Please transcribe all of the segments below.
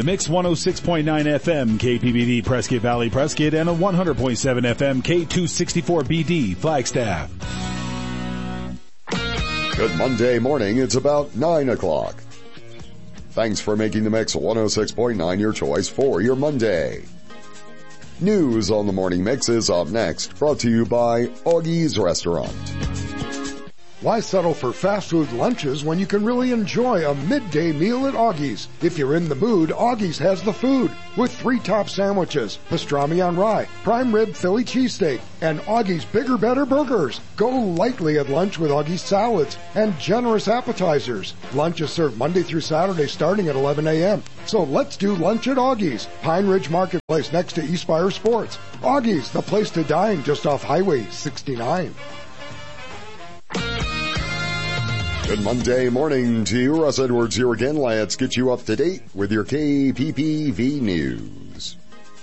The Mix 106.9 FM KPBD Prescott Valley Prescott and a 100.7 FM K264BD Flagstaff. Good Monday morning. It's about 9 o'clock. Thanks for making the Mix 106.9 your choice for your Monday. News on the Morning Mix is up next, brought to you by Augie's Restaurant. Why settle for fast food lunches when you can really enjoy a midday meal at Augie's? If you're in the mood, Augie's has the food with 3 top sandwiches, pastrami on rye, prime rib Philly cheesesteak, and Augie's Bigger Better Burgers. Go lightly at lunch with Augie's salads and generous appetizers. Lunch is served Monday through Saturday starting at 11 a.m. So let's do lunch at Augie's, Pine Ridge Marketplace next to Eastspire Sports. Augie's, the place to dine just off Highway 69. Good Monday morning to you. Russ Edwards here again. Let's get you up to date with your KPPV news.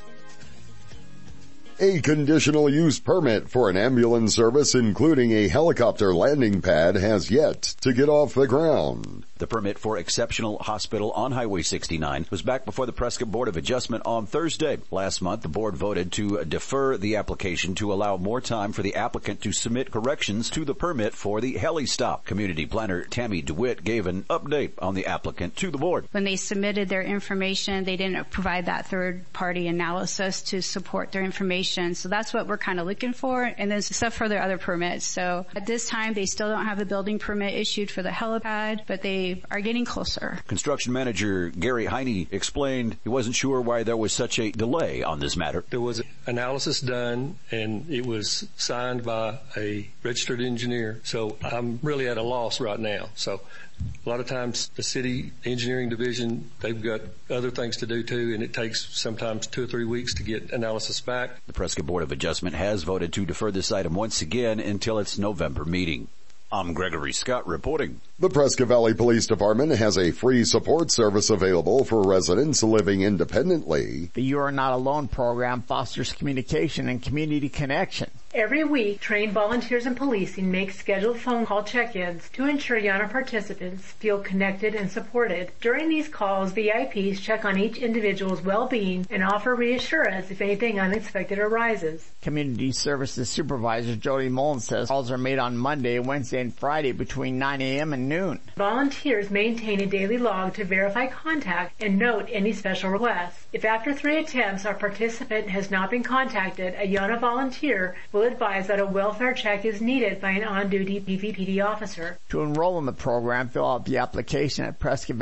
A conditional use permit for an ambulance service, including a helicopter landing pad, has yet to get off the ground. The permit for Exceptional Hospital on Highway 69 was back before the Prescott Board of Adjustment on Thursday. Last month, the board voted to defer the application to allow more time for the applicant to submit corrections to the permit for the heli stop. Community planner Tammy DeWitt gave an update on the applicant to the board. When they submitted their information, they didn't provide that third-party analysis to support their information. So that's what we're kind of looking for, and then stuff for their other permits. So at this time, they still don't have a building permit issued for the helipad, but they are getting closer. Construction manager Gary Heine explained he wasn't sure why there was such a delay on this matter. There was analysis done, and it was signed by a registered engineer. So I'm really at a loss right now. So a lot of times the city engineering division, they've got other things to do too, and it takes sometimes 2 or 3 weeks to get analysis back. The Prescott Board of Adjustment has voted to defer this item once again until its November meeting. I'm Gregory Scott reporting. The Prescott Valley Police Department has a free support service available for residents living independently. The You Are Not Alone program fosters communication and community connection. Every week, trained volunteers in policing make scheduled phone call check-ins to ensure Yana participants feel connected and supported. During these calls, VIPs check on each individual's well-being and offer reassurance if anything unexpected arises. Community Services Supervisor Jody Mullen says calls are made on Monday, Wednesday, and Friday between 9 a.m. and noon. Volunteers maintain a daily log to verify contact and note any special requests. If after 3 attempts our participant has not been contacted, a Yana volunteer will advise that a welfare check is needed by an on-duty PVPD officer. To enroll in the program, fill out the application at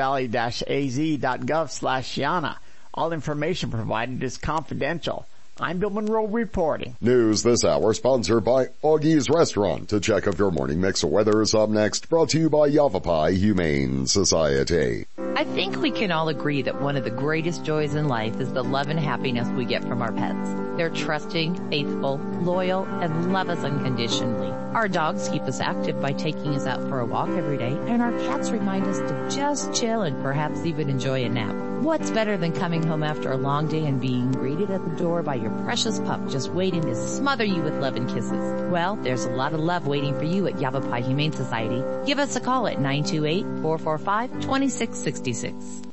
prescottvalley-az.gov/Yana. All information provided is confidential. I'm Bill Monroe reporting. News this hour sponsored by Augie's Restaurant. To check if your morning mix of weather is up next, brought to you by Yavapai Humane Society. I think we can all agree that one of the greatest joys in life is the love and happiness we get from our pets. They're trusting, faithful, loyal, and love us unconditionally. Our dogs keep us active by taking us out for a walk every day, and our cats remind us to just chill and perhaps even enjoy a nap. What's better than coming home after a long day and being greeted at the door by your precious pup just waiting to smother you with love and kisses? Well, there's a lot of love waiting for you at Yavapai Humane Society. Give us a call at 928-445-2666.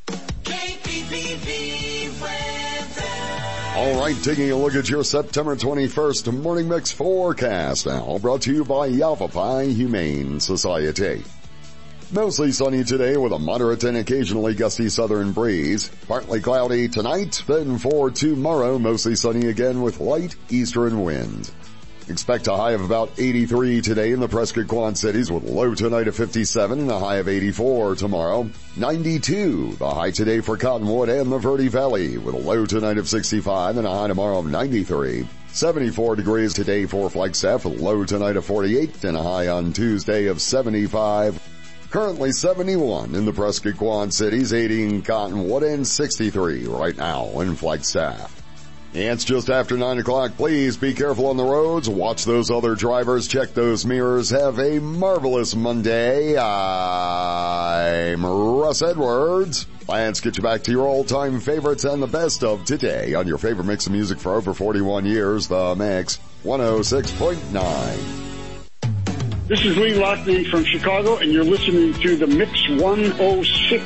KPPV weather. All right, taking a look at your September 21st Morning Mix forecast now, brought to you by Yavapai Humane Society. Mostly sunny today with a moderate and occasionally gusty southern breeze. Partly cloudy tonight, then for tomorrow, mostly sunny again with light eastern winds. Expect a high of about 83 today in the Prescott Quad Cities with low tonight of 57 and a high of 84 tomorrow. 92, the high today for Cottonwood and the Verde Valley with a low tonight of 65 and a high tomorrow of 93. 74 degrees today for Flagstaff with a low tonight of 48 and a high on Tuesday of 75. Currently 71 in the Prescott Quad Cities, 80 in Cottonwood, and 63 right now in Flagstaff. It's just after 9 o'clock. Please be careful on the roads. Watch those other drivers. Check those mirrors. Have a marvelous Monday. I'm Russ Edwards. Let's get you back to your all-time favorites and the best of today on your favorite mix of music for over 41 years, The Mix 106.9. This is Lee Lockney from Chicago, and you're listening to The Mix 106.